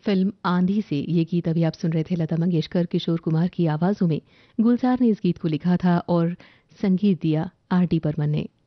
Film आंधी से ये गीत अभी आप सुन रहे थे। लता मंगेशकर, किशोर कुमार की आवाज़ों में गुलजार ने इस गीत को लिखा था और संगीत दिया आर डी बर्मन ने।